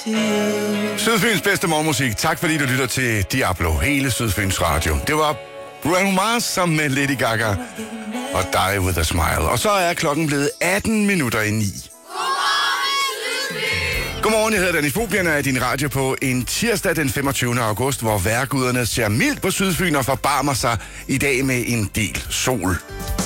Sydfyns bedste morgenmusik. Tak fordi du lytter til Diablo, hele Sydfyns Radio. Det var Bruno Mars sammen med Lady Gaga og Die With A Smile. Og så er klokken blevet 18 minutter i 9. Godmorgen, jeg hedder Danny Fobian og er din radio på en tirsdag den 25. august, hvor vejrguderne ser mildt på Sydfyn og forbarmer sig i dag med en del sol.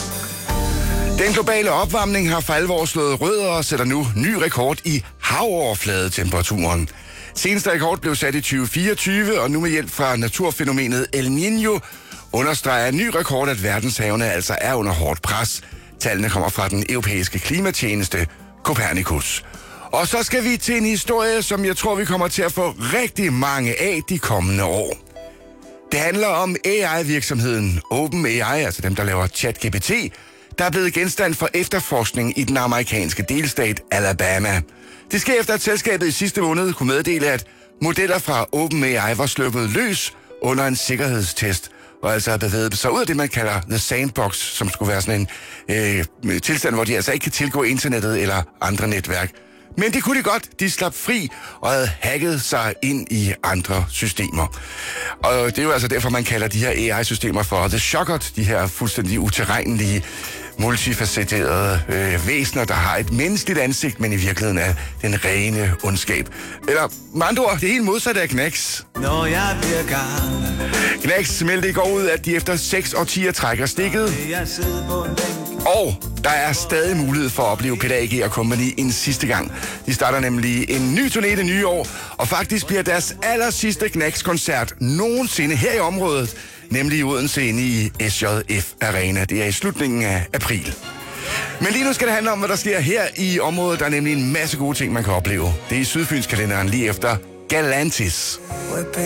Den globale opvarmning har for alvor slået rødder og sætter nu ny rekord i havoverfladetemperaturen. Seneste rekord blev sat i 2024, og nu med hjælp fra naturfænomenet El Niño understreger en ny rekord, at verdenshavene altså er under hårdt pres. Tallene kommer fra den europæiske klimatjeneste Copernicus. Og så skal vi til en historie, som jeg tror, vi kommer til at få rigtig mange af de kommende år. Det handler om AI-virksomheden OpenAI, altså dem, der laver ChatGPT, der er blevet genstand for efterforskning i den amerikanske delstat Alabama. Det sker efter, at selskabet i sidste måned kunne meddele, at modeller fra OpenAI var sluppet løs under en sikkerhedstest, og altså har bevæget sig ud af det, man kalder The Sandbox, som skulle være sådan en tilstand, hvor de altså ikke kan tilgå internettet eller andre netværk. Men det kunne de godt. De slap fri og havde hacket sig ind i andre systemer. Og det er jo altså derfor, man kalder de her AI-systemer for The Shockert, de her fuldstændig utilregnelige, multifacetterede væsener, der har et menneskeligt ansigt, men i virkeligheden er den rene ondskab. Eller med andre ord, det er helt modsat af Gnax. Når jeg bliver gammel. Gnax meldte i går ud, at de efter 6 årtier trækker stikket. Jeg sidder på en bænk. Og der er stadig mulighed for at opleve Peter A.G. og Company en sidste gang. De starter nemlig en ny turné det nye år, og faktisk bliver deres allersidste Gnax-koncert nogensinde her i området, nemlig i Odense inde i SJF Arena. Det er i slutningen af april. Men lige nu skal det handle om, hvad der sker her i området. Der er nemlig en masse gode ting, man kan opleve. Det er i Sydfynskalenderen lige efter Galantis.